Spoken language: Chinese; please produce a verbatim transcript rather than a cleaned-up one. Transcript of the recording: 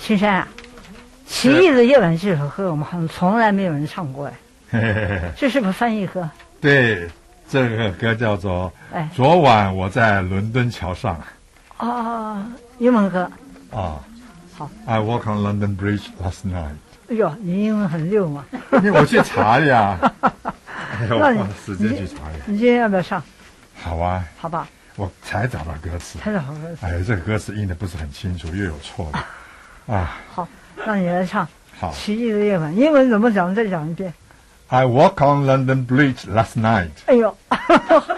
青山啊，奇异的夜晚这首歌我们好像从来没有人唱过哎，这是不是翻译歌？ 对，这个歌叫做哎， 昨晚我在伦敦桥上。 哦，英文歌。 啊， 好。 I walk on London Bridge last night。 哎呦，你英文很溜嘛。 因为我去查呀。哎呦，我花时间去查呀。 你今天要不要上？ 好啊。 好吧。 我才找到歌词。 才找到歌词。 哎，这个歌词印的不是很清楚，又有错的。啊。 好，让你来唱。 好。 奇异的夜晚，英文怎么讲？再讲一遍。 I walk on London Bridge last night。 哎呦。